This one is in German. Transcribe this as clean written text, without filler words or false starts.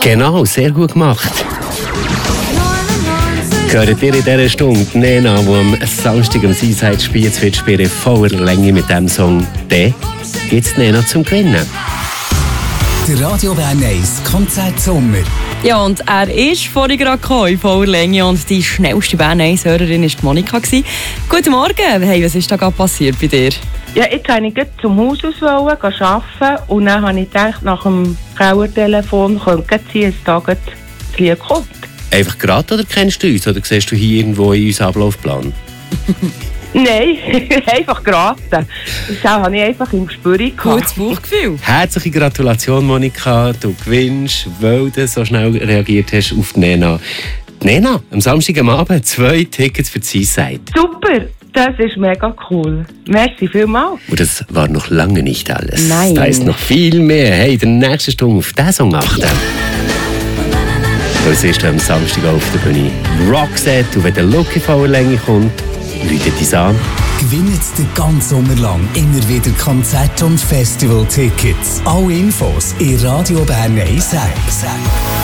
Genau, sehr gut gemacht. Hört ihr in dieser Stunde Nena, die am Samstag am Seaside spielt, wird spielen voller Länge mit diesem Song. Dann gibt es Nena zum Gewinnen. Der Radio Bern 1 Konzert Sommer. Ja, und er ist vorhin gerade gekommen, in voller Länge, und die schnellste Bern 1-Hörerin war Monika. Guten Morgen, hey, was ist da gerade passiert bei dir? Ja, jetzt wollte ich zum Haus aus arbeiten und dann habe ich gedacht, nach dem Kauertelefon könnte es da das Lied kommt. Einfach gerade oder kennst du uns? Oder siehst du hier irgendwo in unserem Ablaufplan? Nein, einfach geraten. Das habe ich einfach im Gespür gehabt. Gutes Bauchgefühl. Herzliche Gratulation, Monika. Du gewinnst, weil du so schnell reagiert hast auf die Nena. Die Nena, am Samstag am Abend 2 Tickets für die Seaside. Super, das ist mega cool. Merci vielmals. Und das war noch lange nicht alles. Nein. Da ist noch viel mehr. Hey, in der nächsten Stunde auf diesen Song achten. Als erstes am Samstag auf der Bühne Roxette. Und wenn der Look in voller Länge kommt, läutet es an. Gewinnt den ganzen Sommer lang immer wieder Konzert- und Festival-Tickets. Alle Infos in Radio Bern 1.